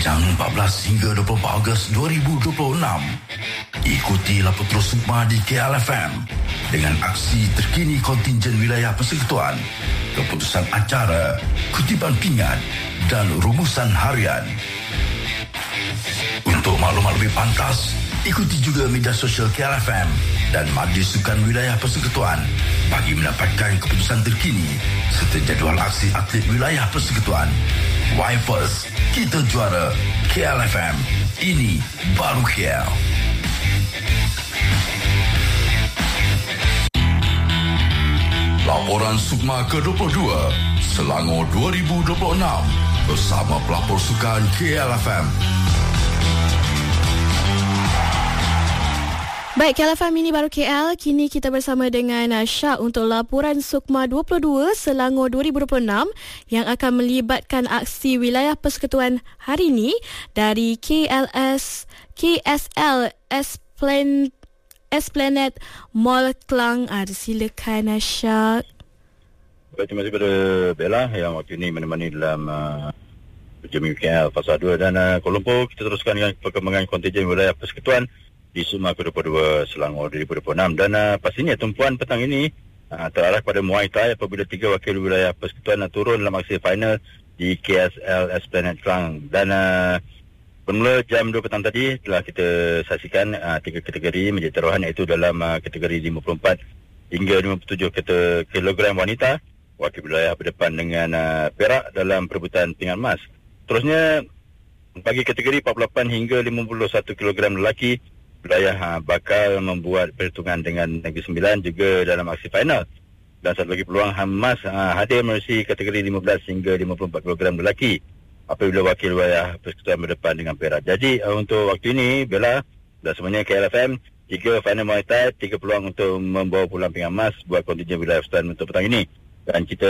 Sepanjang 14 hingga 24 Ogos 2026, ikuti Lapor Terus Sukma di KLFM dengan aksi terkini kontingen wilayah persekutuan, keputusan acara, kutipan pingat dan rumusan harian. Untuk maklumat lebih pantas, ikuti juga media sosial KLFM dan Majlis Sukan Wilayah Persekutuan bagi mendapatkan keputusan terkini serta jadual aksi atlet wilayah persekutuan. Wipers, kita juara. KLFM, ini baru KL. Laporan Sukma ke-22 Selangor 2026 bersama pelapor sukan KLFM. Baik, KLFM ini baru KL. Kini kita bersama dengan Syak untuk laporan Sukma 22 Selangor 2026 yang akan melibatkan aksi wilayah persekutuan hari ini dari KSL Esplanade Mall Klang. Silakan Syak. Baik, terima kasih kepada Bella yang waktu ini menemani dalam Jami KL Fasa 2 dan Kuala Lumpur. Kita teruskan dengan perkembangan kontingen wilayah persekutuan di Sukma ke-22 Selangor 2026 dan pastinya tumpuan petang ini terarah pada Muay Thai apabila 3 wakil wilayah persekutuan turun dalam aksi final di KSL Esplanade Klang dan bermula jam 2 petang tadi telah kita saksikan 3 kategori menjadi taruhan, iaitu dalam kategori 54 hingga 57 kilogram wanita, wakil wilayah berdepan dengan Perak dalam perebutan pingat emas. Terusnya bagi kategori 48 hingga 51 kilogram lelaki, wilayah bakal membuat perhitungan dengan Negeri Sembilan juga dalam aksi final. Dan satu lagi peluang emas hadir melalui kategori 15 hingga 54 kg lelaki apabila wakil wilayah persekutuan berdepan dengan Perak. Jadi untuk waktu ini, Bella dan semuanya KLFM, 3 final Muay Thai, 3 peluang untuk membawa pulang pingat emas buat kontingen wilayah persekutuan untuk petang ini. Dan kita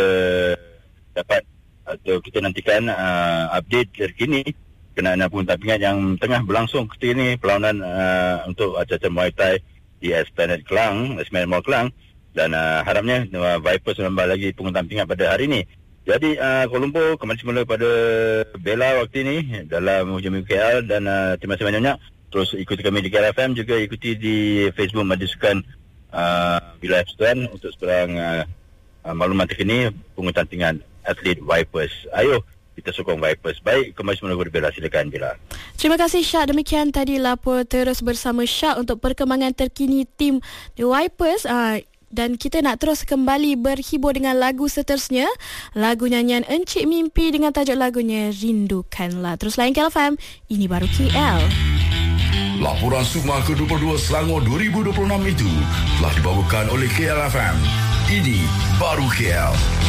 dapat atau kita nantikan update terkini kenaan penguntan pingat yang tengah berlangsung ketika ini, perlawanan untuk acara Muay Thai di Esplanade Mall Klang, dan harapnya Vipers menambah lagi penguntan pingat pada hari ini. Jadi Kuala Lumpur kembali semula pada Bella waktu ini dalam Jami KL dan terima kasih banyak. Terus ikuti kami di KLFM, juga ikuti di Facebook Majlis Sukan Wilayah Persekutuan untuk sebarang maklumat terkini penguntan pingat atlet Vipers. Ayo kita sokong Vipers. Baik, kembali semula kepada Bella. Silakan Bella. Terima kasih Syak. Demikian tadi lapor terus bersama Syak untuk perkembangan terkini tim The Vipers. Dan kita nak terus kembali berhibur dengan lagu seterusnya, lagu nyanyian Encik Mimpi dengan tajuk lagunya Rindukanlah. Terus lain KLFM, ini baru KL. Laporan Sukma ke-22 Selangor 2026 itu telah dibawakan oleh KLFM. Ini baru KL.